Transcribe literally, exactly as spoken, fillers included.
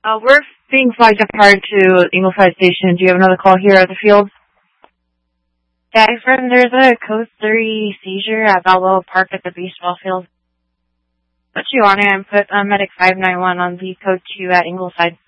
Uh, we're being flagged apart to Ingleside Station. Do you have another call here at the field? Yeah, friend, there's a code three seizure at Balboa Park at the baseball field. Put you on it and put um, medic five nine one on the code two at Ingleside.